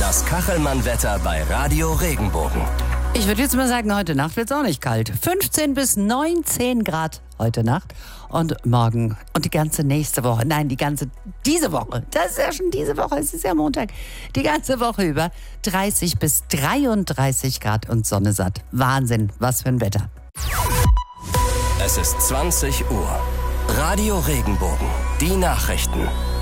Das Kachelmann-Wetter bei Radio Regenbogen. Ich würde jetzt mal sagen, heute Nacht wird es auch nicht kalt. 15 bis 19 Grad heute Nacht und morgen und die ganze nächste Woche. Nein, diese Woche. Das ist ja schon diese Woche, es ist ja Montag. Die ganze Woche über 30 bis 33 Grad und Sonne satt. Wahnsinn, was für ein Wetter. Es ist 20 Uhr. Radio Regenbogen, die Nachrichten.